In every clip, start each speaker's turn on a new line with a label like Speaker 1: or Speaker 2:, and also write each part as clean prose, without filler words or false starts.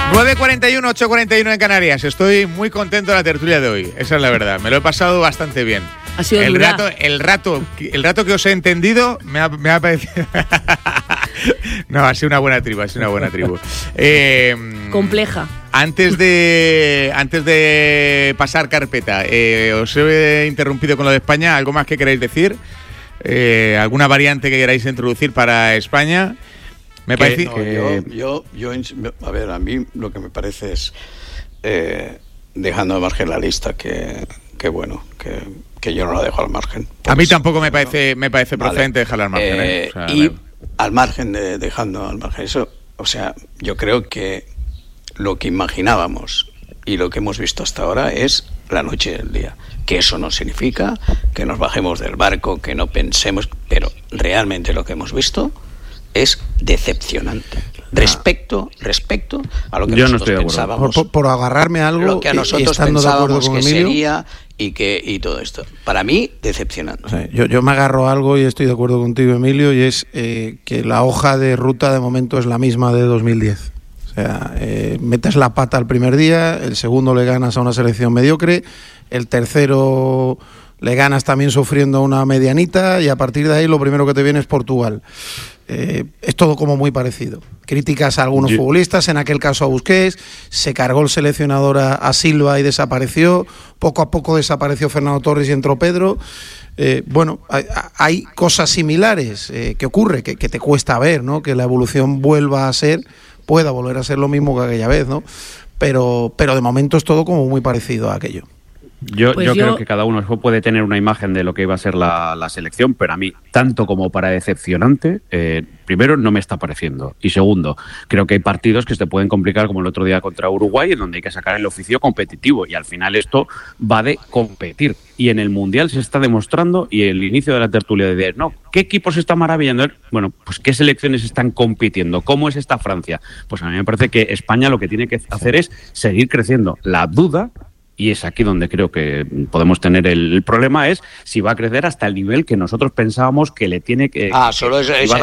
Speaker 1: 9:41, 8:41 en Canarias. Estoy muy contento de la tertulia de hoy. Esa es la verdad. Me lo he pasado bastante bien.
Speaker 2: Ha sido
Speaker 1: el rato que os he entendido me ha parecido. No, ha sido una buena tribu.
Speaker 2: Compleja.
Speaker 1: Antes de pasar carpeta, os he interrumpido con lo de España. ¿Algo más que queráis decir? ¿Alguna variante que queráis introducir para España? Me parece
Speaker 3: yo, a ver, a mí lo que me parece es, dejando al margen la lista, que bueno, que yo no la dejo al margen. Pues,
Speaker 1: a mí tampoco me parece procedente dejarla al margen.
Speaker 3: Al margen dejando al margen eso, o sea, yo creo que lo que imaginábamos y lo que hemos visto hasta ahora es la noche y el día. Que eso no significa que nos bajemos del barco, que no pensemos, pero realmente lo que hemos visto es decepcionante respecto a lo que nosotros pensábamos.
Speaker 4: Por agarrarme a algo,
Speaker 3: lo que a nosotros pensábamos que sería y todo esto. Para mí, decepcionante.
Speaker 4: O sea, yo me agarro a algo y estoy de acuerdo contigo, Emilio, y es que la hoja de ruta de momento es la misma de 2010. O sea, metes la pata el primer día, el segundo le ganas a una selección mediocre, el tercero le ganas también sufriendo una medianita y a partir de ahí lo primero que te viene es Portugal. Es todo como muy parecido. Críticas a algunos futbolistas, en aquel caso a Busquets, se cargó el seleccionador a Silva y desapareció, poco a poco desapareció Fernando Torres y entró Pedro. Bueno, hay cosas similares que ocurre, que te cuesta ver, ¿no? Que la evolución pueda volver a ser lo mismo que aquella vez, ¿no? Pero de momento es todo como muy parecido a aquello.
Speaker 5: Yo creo que cada uno puede tener una imagen de lo que iba a ser la selección, pero a mí, tanto como para decepcionante, primero, no me está pareciendo. Y segundo, creo que hay partidos que se te pueden complicar, como el otro día contra Uruguay, en donde hay que sacar el oficio competitivo. Y al final esto va de competir. Y en el Mundial se está demostrando, y el inicio de la tertulia de no, ¿qué equipos se están maravillando? Bueno, pues ¿qué selecciones están compitiendo? ¿Cómo es esta Francia? Pues a mí me parece que España lo que tiene que hacer es seguir creciendo. La duda, y es aquí donde creo que podemos tener el problema, es si va a crecer hasta el nivel que nosotros pensábamos que le tiene que...
Speaker 3: Solo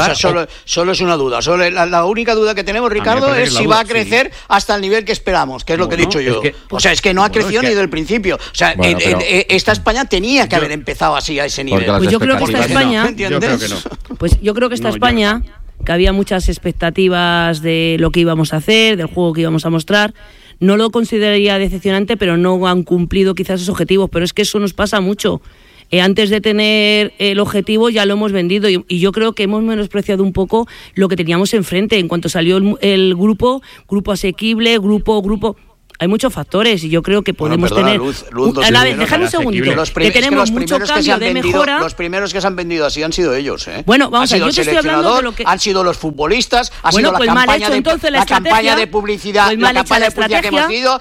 Speaker 3: es una duda. La única duda que tenemos, Ricardo, es si va a crecer hasta el nivel que esperamos, que es lo que he dicho yo. Es que no ha crecido ni desde el principio. O sea, esta España tenía que haber empezado así a ese nivel.
Speaker 2: Pues yo creo que esta España...
Speaker 5: Yo creo que no.
Speaker 2: Pues yo creo que esta España, que había muchas expectativas de lo que íbamos a hacer, del juego que íbamos a mostrar, no lo consideraría decepcionante, pero no han cumplido quizás esos objetivos. Pero es que eso nos pasa mucho. Antes de tener el objetivo ya lo hemos vendido y yo creo que hemos menospreciado un poco lo que teníamos enfrente. En cuanto salió el grupo asequible, grupo... Hay muchos factores y yo creo que podemos tener... Déjame un segundito, que tenemos mucho cambio de mejora.
Speaker 3: Los primeros que se han vendido así han sido ellos, ¿eh?
Speaker 2: Bueno, vamos a ver, yo te estoy hablando de lo que...
Speaker 3: Han sido los futbolistas, ha sido la campaña de publicidad, la campaña de publicidad que hemos ido.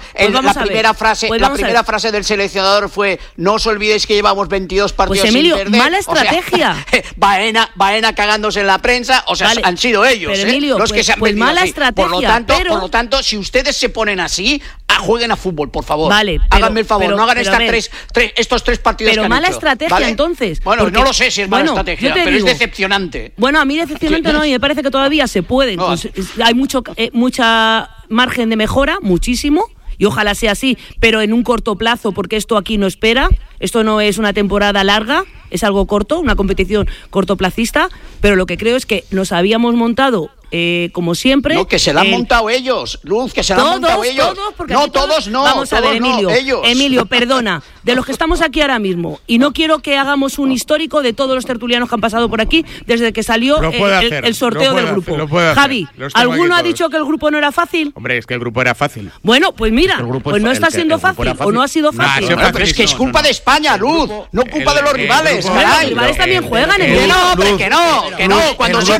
Speaker 3: La primera frase del seleccionador fue: no os olvidéis que llevamos 22 partidos
Speaker 2: pues Emilio,
Speaker 3: sin perder.
Speaker 2: Mala estrategia.
Speaker 3: Baena cagándose en la prensa, o sea, han sido ellos,
Speaker 2: pero Emilio,
Speaker 3: los que se han vendido
Speaker 2: mala
Speaker 3: así.
Speaker 2: Estrategia,
Speaker 3: por lo tanto, si ustedes se ponen así, jueguen a fútbol, por favor.
Speaker 2: Vale,
Speaker 3: háganme el favor, no hagan estos tres partidos
Speaker 2: pero
Speaker 3: que han
Speaker 2: mala
Speaker 3: hecho,
Speaker 2: estrategia, ¿vale? Entonces.
Speaker 3: Bueno, porque, no lo sé si es mala estrategia, pero es decepcionante.
Speaker 2: Bueno, a mí decepcionante no, y me parece que todavía se pueden. Hay mucha margen de mejora, muchísimo, y ojalá sea así, pero en un corto plazo, porque esto aquí no espera. Esto no es una temporada larga, es algo corto, una competición cortoplacista, pero lo que creo es que nos habíamos montado como siempre.
Speaker 3: No, que se la han montado ellos, Luz, que se la han montado ellos. Todos no.
Speaker 2: Vamos a ver, Emilio.
Speaker 3: Ellos.
Speaker 2: Emilio, perdona, de los que estamos aquí ahora mismo, y no quiero que hagamos un histórico de todos los tertulianos que han pasado por aquí desde que salió el sorteo del grupo. Javi, ¿alguno ha dicho que el grupo no era fácil?
Speaker 1: Hombre, es que el grupo era fácil.
Speaker 2: Bueno, pues mira, pues no está siendo fácil, o no ha sido fácil.
Speaker 3: Pero es que es culpa de España, Luz, no culpa de los rivales.
Speaker 2: Los rivales también juegan,
Speaker 3: que no. Cuando son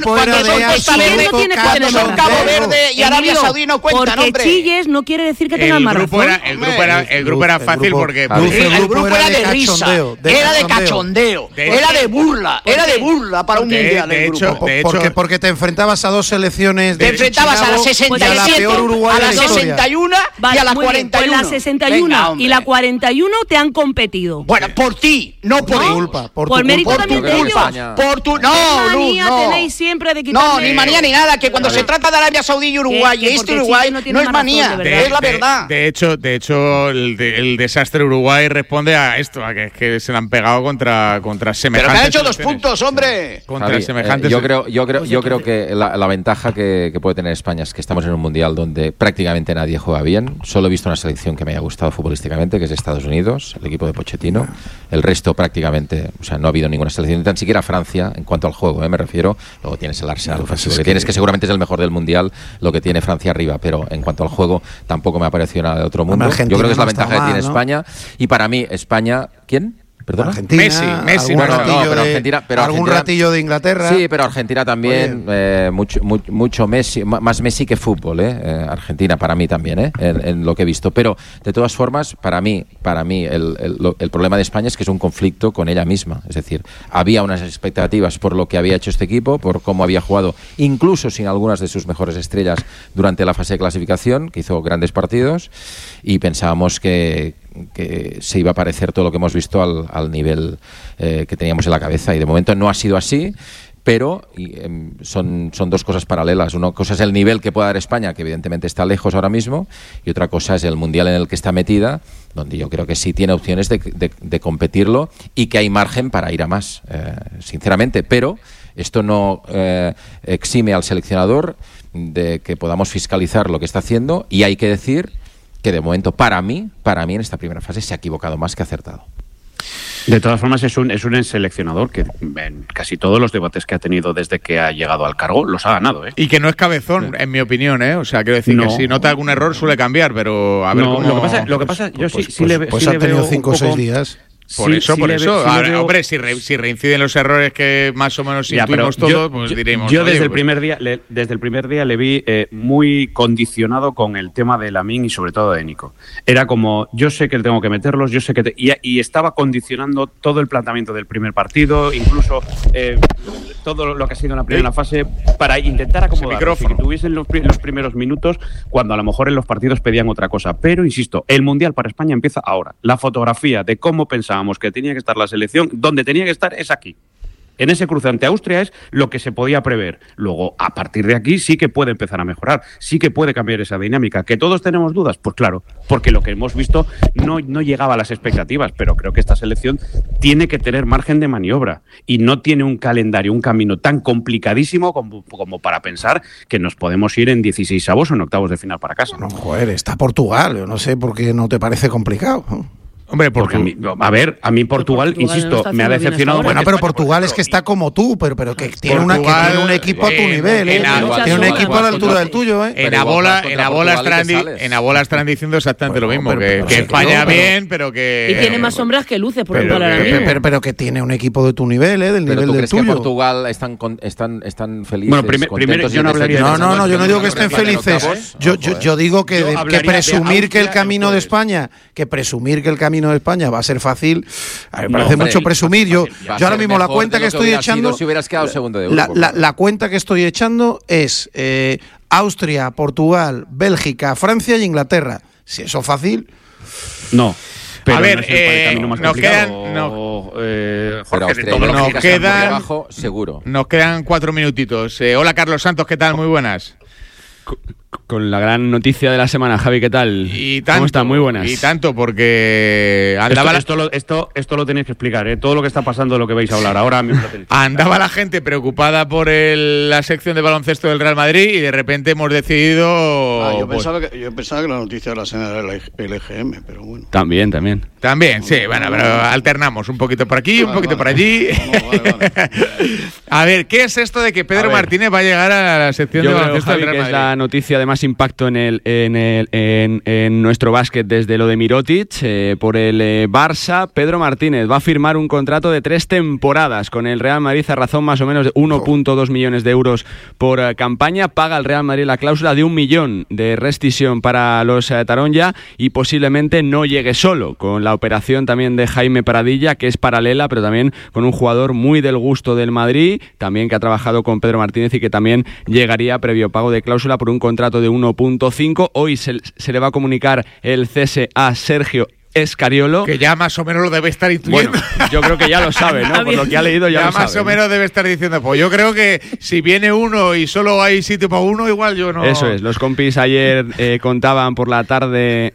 Speaker 3: Cabo Verde y Arabia Saudí no cuentan,
Speaker 2: porque chilles no quiere decir que tengan más razón.
Speaker 1: El grupo era fácil porque...
Speaker 4: El
Speaker 3: el grupo era de risa, era de cachondeo, era de burla, para un mundial el grupo.
Speaker 4: Porque te enfrentabas a dos selecciones.
Speaker 3: Te enfrentabas a la 67, a la 61 y a la 41.
Speaker 2: Pues la 61 y la 41 te han competido.
Speaker 3: Bueno, por ti, no por
Speaker 4: culpa.
Speaker 2: Por mérito también de ellos.
Speaker 3: Por tu no, Luz, no.
Speaker 2: Tenéis siempre de quitarme.
Speaker 3: No, ni manía ni nada, que cuando se trata de Arabia Saudí y Uruguay, y Uruguay no es manía, es la verdad.
Speaker 1: De hecho, el desastre de Uruguay responde a esto, a que se le han pegado contra semejantes.
Speaker 3: Pero que han hecho 2 puntos, hombre.
Speaker 1: Contra
Speaker 6: Javi,
Speaker 1: semejantes.
Speaker 6: Yo creo que la ventaja que puede tener España es que estamos en un mundial donde prácticamente nadie juega bien. Solo he visto una selección que me haya gustado futbolísticamente, que es Estados Unidos, el equipo de Pochettino. El resto prácticamente, o sea, no ha habido ninguna selección, ni tan siquiera Francia, en cuanto al juego, me refiero. Luego tienes el Arsenal ofensivo que tienes, que seguramente es el mejor del mundial, lo que tiene Francia arriba, pero en cuanto al juego tampoco me ha parecido nada de otro mundo. Yo creo que es la ventaja que tiene España. Y para mí, España, ¿quién? ¿Perdona?
Speaker 4: Argentina,
Speaker 1: Messi,
Speaker 4: pero algún ratillo de Inglaterra.
Speaker 6: Sí, pero Argentina también, mucho Messi, más Messi que fútbol, Argentina para mí también, en lo que he visto. Pero de todas formas, para mí el problema de España es que es un conflicto con ella misma. Es decir, había unas expectativas por lo que había hecho este equipo, por cómo había jugado, incluso sin algunas de sus mejores estrellas durante la fase de clasificación, que hizo grandes partidos, y pensábamos que se iba a parecer todo lo que hemos visto al nivel que teníamos en la cabeza, y de momento no ha sido así, pero son dos cosas paralelas. Una cosa es el nivel que pueda dar España, que evidentemente está lejos ahora mismo, y otra cosa es el mundial en el que está metida, donde yo creo que sí tiene opciones de competirlo y que hay margen para ir a más, sinceramente, pero esto no exime al seleccionador de que podamos fiscalizar lo que está haciendo, y hay que decir que de momento, para mí en esta primera fase se ha equivocado más que acertado.
Speaker 5: De todas formas, es un seleccionador que en casi todos los debates que ha tenido desde que ha llegado al cargo los ha ganado,
Speaker 1: Y que no es cabezón, en mi opinión, O sea, quiero decir que si nota algún error suele cambiar, pero a ver cómo...
Speaker 5: Lo que pasa, yo sí
Speaker 4: le veo. Pues ha tenido 5 o 6 días.
Speaker 1: Por eso. Hombre, si reinciden los errores que más o menos intuimos todos, pues diremos.
Speaker 5: Yo desde el primer día le vi muy condicionado con el tema de Lamine y sobre todo de Nico. Era como, yo sé que tengo que meterlos, yo sé que y estaba condicionando todo el planteamiento del primer partido, incluso todo lo que ha sido en la primera fase, para intentar acomodarlos y que tuviesen los primeros minutos cuando a lo mejor en los partidos pedían otra cosa. Pero insisto, el mundial para España empieza ahora. La fotografía de cómo pensábamos que tenía que estar la selección, donde tenía que estar es aquí. En ese cruce ante Austria es lo que se podía prever. Luego, a partir de aquí, sí que puede empezar a mejorar, sí que puede cambiar esa dinámica. ¿Que todos tenemos dudas? Pues claro, porque lo que hemos visto no llegaba a las expectativas, pero creo que esta selección tiene que tener margen de maniobra y no tiene un calendario, un camino tan complicadísimo como para pensar que nos podemos ir en 16avos o en octavos de final para casa.
Speaker 4: No, joder, está Portugal, yo no sé por qué no te parece complicado.
Speaker 1: Hombre,
Speaker 5: porque a mí Portugal, insisto, me ha decepcionado.
Speaker 4: Bueno, pero Portugal es que está como tú, pero que tiene un equipo a tu nivel, tiene un equipo a la altura del tuyo,
Speaker 1: En Abola estarán diciendo exactamente lo mismo, que España bien, pero que...
Speaker 2: Y tiene más sombras que luces, por ejemplo.
Speaker 4: Pero que tiene un equipo de tu nivel, del nivel del tuyo.
Speaker 6: ¿Tú crees que Portugal están felices?
Speaker 5: Bueno, primero yo no hablaría...
Speaker 4: No, yo no digo que estén felices. Yo digo que presumir que el camino de España va a ser fácil, me parece mucho presumir. Yo ahora mismo la cuenta que estoy echando,
Speaker 6: si hubieras quedado segundo de Europa,
Speaker 4: la cuenta que estoy echando es Austria, Portugal, Bélgica, Francia y Inglaterra. Si eso es fácil.
Speaker 5: No. Pero
Speaker 1: a ver, nos quedan 4 minutitos. Hola, Carlos Santos, ¿qué tal? Muy buenas.
Speaker 7: Con la gran noticia de la semana, Javi, ¿qué tal? ¿Cómo están? Muy buenas.
Speaker 1: Y tanto, porque andaba
Speaker 5: esto lo tenéis que explicar, ¿eh? Todo lo que está pasando, lo que vais a hablar ahora mismo.
Speaker 1: Andaba la gente preocupada por la sección de baloncesto del Real Madrid y de repente hemos decidido...
Speaker 3: Yo pensaba que la noticia de la semana era el EGM, pero bueno.
Speaker 7: También,
Speaker 1: sí, bueno, pero alternamos un poquito por aquí, un poquito por allí. A ver, ¿qué es esto de que Pedro Martínez va a llegar a la sección de baloncesto del Real Madrid?
Speaker 7: Es la noticia de de más impacto en nuestro básquet desde lo de Mirotic. Por el Barça, Pedro Martínez va a firmar un contrato de 3 temporadas con el Real Madrid a razón más o menos de 1,2 millones de euros por campaña. Paga el Real Madrid la cláusula de 1 millón de rescisión para los Taronja y posiblemente no llegue solo, con la operación también de Jaime Pradilla, que es paralela, pero también con un jugador muy del gusto del Madrid, también que ha trabajado con Pedro Martínez y que también llegaría previo pago de cláusula por un contrato de 1,5. Hoy se le va a comunicar el cese a Sergio Escariolo.
Speaker 1: Que ya más o menos lo debe estar intuyendo.
Speaker 7: Bueno, yo creo que ya lo sabe, ¿no? Por lo que ha leído ya lo sabe.
Speaker 1: Ya más o menos debe estar diciendo, pues yo creo que si viene uno y solo hay sitio para uno, igual yo no...
Speaker 7: Eso es, los compis ayer contaban por la tarde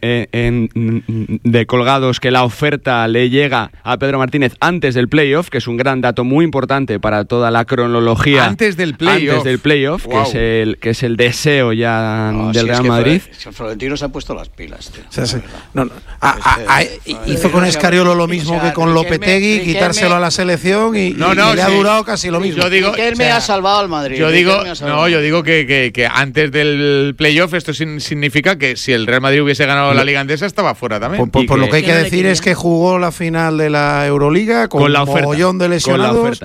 Speaker 7: de Colgados que la oferta le llega a Pedro Martínez antes del playoff, que es un gran dato muy importante para toda la cronología.
Speaker 1: Antes del playoff,
Speaker 7: wow. que es el deseo ya del Real Madrid.
Speaker 3: Florentino se ha puesto las pilas, tío.
Speaker 4: O sea, sí. Hizo con Escariolo lo mismo que con Lopetegui, quitárselo a la selección y le ha durado casi lo mismo.
Speaker 3: Yo digo, que él me ha salvado al Madrid.
Speaker 1: Yo digo que antes del playoff esto significa que si el Real Madrid hubiese ganado la Liga Andesa estaba fuera también.
Speaker 4: Por lo que hay que decir es que jugó la final de la Euroliga con
Speaker 7: la oferta,
Speaker 4: mogollón de lesionados.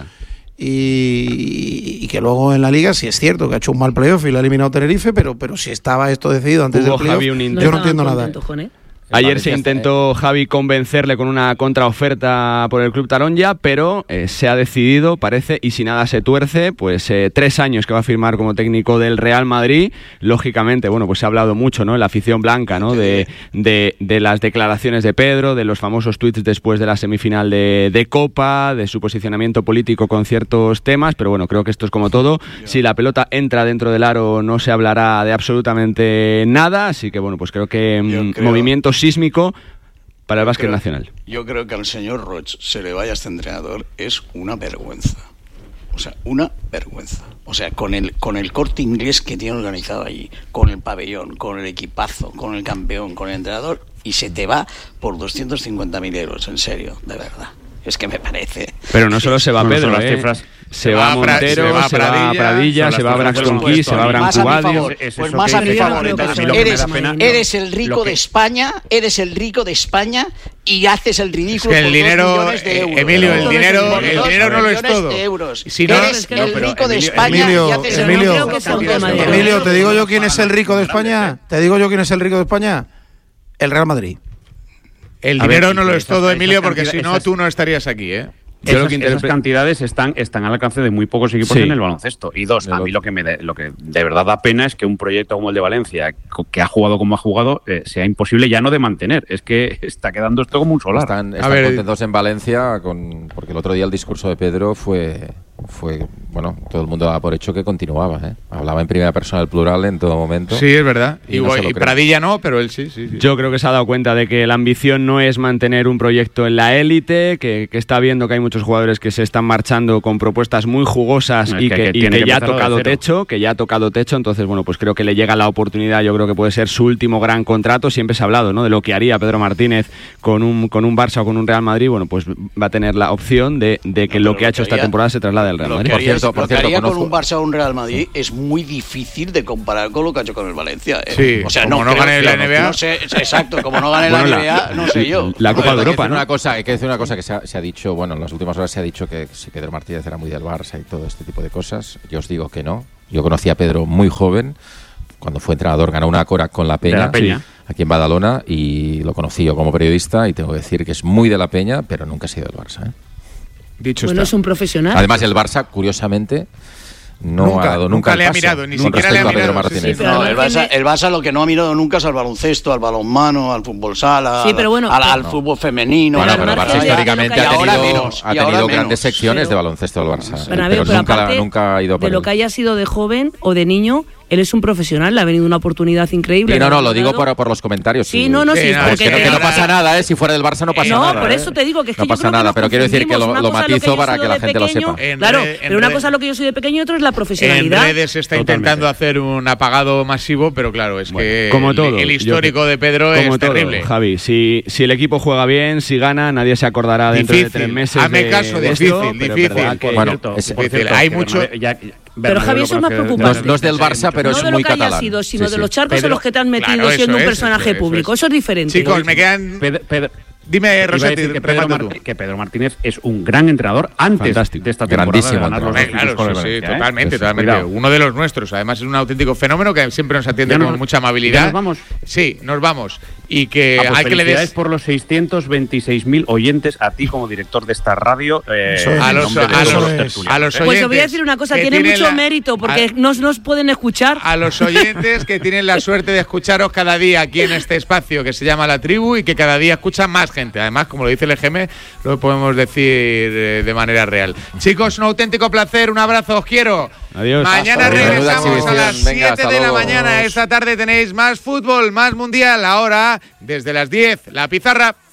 Speaker 4: Y que luego en la Liga sí es cierto que ha hecho un mal playoff y le ha eliminado Tenerife, pero si estaba esto decidido antes del playoff, yo no entiendo nada.
Speaker 7: Ayer se intentó Javi convencerle con una contraoferta por el Club Taronja, pero se ha decidido, parece, y si nada se tuerce, pues 3 años que va a firmar como técnico del Real Madrid. Lógicamente, bueno, pues se ha hablado mucho, ¿no? En la afición blanca, ¿no? De las declaraciones de Pedro, de los famosos tuits después de la semifinal de Copa, de su posicionamiento político con ciertos temas, pero bueno, creo que esto es como todo. Si la pelota entra dentro del aro no se hablará de absolutamente nada, así que bueno, pues creo que movimiento sísmico para el básquet nacional.
Speaker 3: Yo creo que al señor Roig se le vaya a este entrenador es una vergüenza. O sea, una vergüenza. O sea, con el Corte Inglés que tiene organizado allí, con el pabellón, con el equipazo, con el campeón, con el entrenador, y se te va por 250.000 euros, en serio, de verdad. Es que me parece...
Speaker 7: Pero no solo se va Pedro, se va Montero, se va Pradilla, se va Braxton Key, se va Brancubadio.
Speaker 3: Pues más a mi favor. Eres el rico de España, y haces el ridículo
Speaker 1: por 2
Speaker 3: millones de euros.
Speaker 1: Emilio, el dinero no lo es todo.
Speaker 3: Si no, eres el rico de España y haces el ridículo.
Speaker 4: Emilio, ¿te digo yo quién es el rico de España? El Real Madrid.
Speaker 1: El dinero no lo es todo, Emilio, porque si no, tú no estarías aquí, ¿eh?
Speaker 5: Esas cantidades están al alcance de muy pocos equipos en el baloncesto. Y dos, a mí lo que de verdad da pena es que un proyecto como el de Valencia, que ha jugado como ha jugado, sea imposible ya no de mantener. Es que está quedando esto como un solar.
Speaker 6: Están contentos en Valencia porque el otro día el discurso de Pedro fue bueno, todo el mundo daba por hecho que continuaba, ¿eh? Hablaba en primera persona del plural en todo momento.
Speaker 1: Sí, es verdad. Y Pradilla no, pero él sí.
Speaker 7: Yo creo que se ha dado cuenta de que la ambición no es mantener un proyecto en la élite, que está viendo que hay muchos jugadores que se están marchando con propuestas muy jugosas y que ya ha tocado techo, entonces bueno, pues creo que le llega la oportunidad. Yo creo que puede ser su último gran contrato. Siempre se ha hablado, ¿no?, de lo que haría Pedro Martínez con un Barça o con un Real Madrid. Bueno, pues va a tener la opción de que lo que ha hecho esta temporada se traslade al Real Madrid.
Speaker 3: Por cierto, con un Barça o un Real Madrid es muy difícil de comparar con lo que ha hecho con el Valencia, ¿eh?
Speaker 1: Sí, o sea, como no gane la NBA.
Speaker 3: No sé, exacto, como no gane la NBA, no sé yo.
Speaker 7: La Copa de Europa, ¿no?
Speaker 6: Hay que decir una cosa que se ha dicho, bueno, en las últimas horas se ha dicho que si Pedro Martínez era muy del Barça y todo este tipo de cosas. Yo os digo que no. Yo conocí a Pedro muy joven, cuando fue entrenador, ganó una Cora con la Peña. Aquí en Badalona, y lo conocí yo como periodista, y tengo que decir que es muy de la Peña, pero nunca ha sido del Barça, ¿eh?
Speaker 2: Dicho está. Es un profesional.
Speaker 6: Además, el Barça, curiosamente, no ha dado nunca
Speaker 1: le ha mirado, ni siquiera le ha mirado.
Speaker 6: Martínez.
Speaker 3: No, el Barça lo que no ha mirado nunca es al baloncesto, al balonmano, al fútbol sala, al fútbol femenino.
Speaker 6: Bueno, pero el Barça históricamente ha tenido grandes secciones de baloncesto del Barça.
Speaker 2: Pero
Speaker 6: nunca ha ido por
Speaker 2: de lo que haya sido de joven o de niño. Él es un profesional, le ha venido una oportunidad increíble.
Speaker 6: Sí, no, lo digo por los comentarios.
Speaker 2: Sí, no,
Speaker 6: que no pasa nada, ¿eh? Si fuera del Barça no pasa nada.
Speaker 2: No, por eso te digo que es que
Speaker 6: no pasa nada, pero quiero decir que lo matizo para que la gente lo sepa.
Speaker 2: Claro, pero una cosa es lo que yo soy de pequeño y otra es la profesionalidad.
Speaker 1: En redes se está intentando hacer un apagado masivo, pero claro, es que
Speaker 7: como todo,
Speaker 1: el histórico de Pedro es terrible.
Speaker 7: Javi, si el equipo juega bien, si gana, nadie se acordará dentro de 3 meses.
Speaker 1: Hazme caso, difícil.
Speaker 6: Bueno,
Speaker 1: hay mucho...
Speaker 2: Pero Javi, eso es más preocupante.
Speaker 6: No es del Barça, pero
Speaker 2: no
Speaker 6: es
Speaker 2: de
Speaker 6: muy
Speaker 2: lo que haya
Speaker 6: catalán.
Speaker 2: sido, sino
Speaker 6: Sí,
Speaker 2: de los charcos en los que te han metido
Speaker 1: Claro,
Speaker 2: siendo un
Speaker 1: eso es,
Speaker 2: personaje público. Eso es diferente.
Speaker 1: Chicos, me quedan... Dime,
Speaker 5: Iba a
Speaker 1: Rossetti,
Speaker 5: decir
Speaker 1: remata tú.
Speaker 5: que Pedro Martínez es un gran entrenador antes de esta temporada.
Speaker 6: Grandísimo
Speaker 5: de ganar los
Speaker 6: entrenador.
Speaker 5: títulos con el
Speaker 1: Sí,
Speaker 5: Valencia,
Speaker 1: totalmente,
Speaker 5: Pues,
Speaker 1: totalmente.
Speaker 5: cuidado.
Speaker 1: Uno de los nuestros. Además, es un auténtico fenómeno que siempre nos atiende con mucha amabilidad.
Speaker 5: ¿Ya nos vamos?
Speaker 1: Sí, nos vamos. Y que
Speaker 5: Pues
Speaker 1: hay que le
Speaker 5: felicidades
Speaker 1: des...
Speaker 5: por los 626.000 oyentes a ti como director de esta radio.
Speaker 1: A los
Speaker 5: tertulianos,
Speaker 1: oyentes.
Speaker 2: Pues os voy a decir una cosa, tiene mucho mérito porque no nos pueden escuchar.
Speaker 1: A los oyentes que tienen la suerte de escucharos cada día aquí en este espacio que se llama La Tribu y que cada día escucha más gente. Además, como lo dice el EGM, lo podemos decir de manera real. Chicos, un auténtico placer, un abrazo, os quiero.
Speaker 7: Adiós.
Speaker 1: Mañana regresamos a las 7 de la mañana.
Speaker 6: Vamos.
Speaker 1: Esta tarde tenéis más fútbol, más mundial. Ahora, desde las 10, La Pizarra.